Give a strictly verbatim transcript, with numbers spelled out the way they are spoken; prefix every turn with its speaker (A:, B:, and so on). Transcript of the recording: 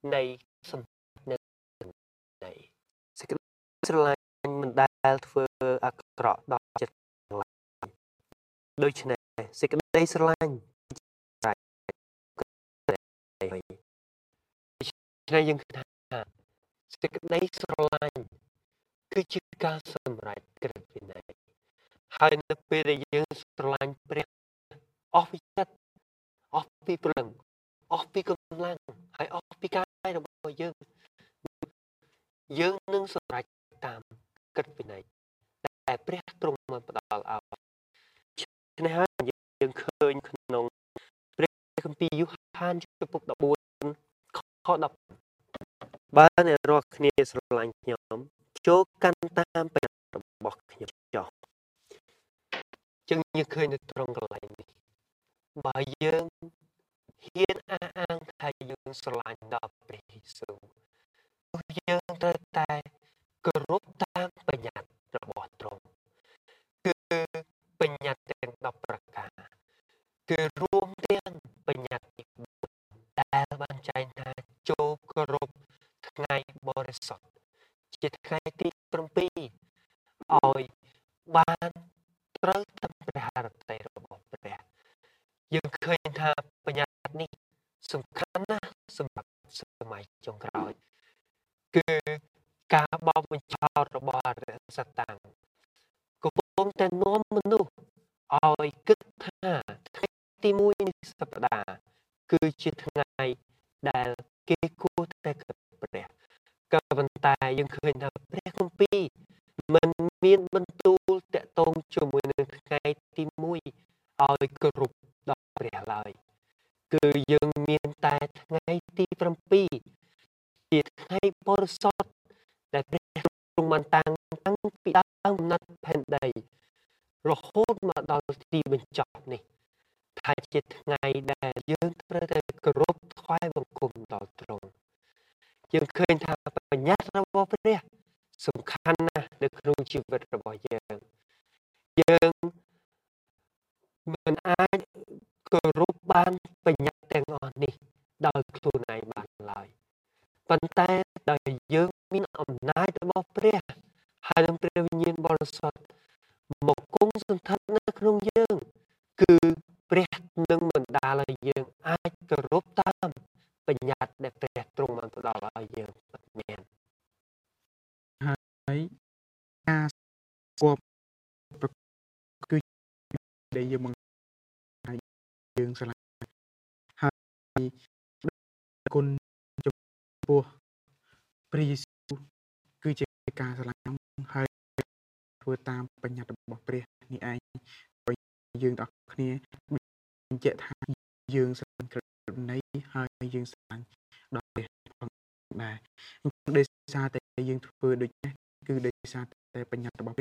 A: នៃសំណឹកនៃសេចក្តីស្រឡាញ់មិនដែលធ្វើអាក្រក់ដល់ចិត្តឡើយដូច្នេះសេចក្តីស្រឡាញ់ប្រាជ្ញាឆ្នៃយើងថាសេចក្តីស្រឡាញ់គឺជាការសម្រេចក្រឹតវិន័យហើយនៅពេលដែលយើងស្រឡាញ់ព្រះអស់ពីចិត្តអស់ពីព្រលឹងអស់ពីកម្លាំងហើយអស់ពីកាយរបស់យើងយើងនឹងសម្រេចតាមក្រឹតវិន័យដែលព្រះទ្រង់បានផ្ដល់ឲ្យឆ្នេះហើយយើងឃើញក្នុងព្រះគម្ពីរយូហានជំពូកដប់បួនខដប់បើអ្នករាល់គ្នាស្រឡាញ់ខ្ញុំចូលកាន់តាមបញ្ញត្តិរបស់ខ្ញុំចុះចឹងយើងឃើញនៅត្រង់កន្លែងនេះបើយើងហ៊ានអះអាងថាយើងស្រឡាញ់ដល់ព្រះយេស៊ូវយើងត្រូវតែគោរពតាមបញ្ញត្តិរបស់ទ្រង់គឺបញ្ញត្តិទាំងដប់ប្រការគឺរួមទាំងបញ្ញត្តិទីបួនដែលបានចែងថាចូលគោរពថ្ងៃបរិសុទ្ធជាថ្ងៃទី7ឲ្យបានត្រូវតាមព្រះハរតីរបស់ព្រះយើងឃើញថាបញ្ញត្តិនេះសំខាន់ណាស់សម្រាប់សម័យចុងក្រោយគឺការបោកបញ្ឆោតរបស់អរិយសត្តាំងកំពុងតែនាំមនុស្សឲ្យគិតថាថ្ងៃទីមួយនៃសប្តាហ៍គឺជាថ្ងៃដែលគេគួរតែគិតព្រះក៏ប៉ុន្តែយើងឃើញថាព្រះគម្ពីរមិនមានបន្ទូលតាក់ទងជាមួយនឹងថ្ងៃទីមួយឲ្យគោរពដល់ព្រះឡើយគឺយើងមានតែថ្ងៃទី7ជាថ្ងៃបរិសុទ្ធដែលព្រះទ្រង់បានតាំងតាំងពីដើមកំណត់ផែនដីរហូតមកដល់ទីបញ្ចប់នេះថាជាថ្ងៃដែលយើងត្រូវតែគោរពថ្វាយបង្គំដល់ទ្រង់យើងឃើញថាបញ្ញត្តិរបស់ព្រះសំខាន់ណាស់នៅក្នុងជីវិតរបស់យើងយើងមិនអាចគោរពបានបញ្ញត្តិទាំងអស់នេះដោយខ្លួនឯងបានឡើយប៉ុន្តែដោយយើងមានអំណាចរបស់ព្រះហើយនឹងព្រះវិញ្ញាណបរិសុទ្ធមកគង់សន្ធិដ្ឋនៅក្នុងយើងគឺព្រះនឹងបណ្ដាលឲ្យយើងអាចគោរពតាមបញ្ញត្តិដែលព្រះទ្រង់បានផ្ដល់ឲ្យយើងពិតមែន
B: ហើយការស្គាល់គឺដែលយើងបង្ហាញយើងស្រឡាញ់ហើយគុណចំពោះព្រះយេស៊ូវគឺជាការស្រឡាញ់ហើយធ្វើតាមបញ្ញត្តិរបស់ព្រះនេះឯងបើយើងទាំងអស់គ្នាបញ្ជាក់ថាយើងស្រឡាញ់ក្រឹតវិន័យហើយយើងស្រឡាញ់ដល់ព្រះផងដែរដោយសារតែយើងធ្វើដូចនេះគឺដោយសារតែបញ្ញត្តិរបស់ព្រះ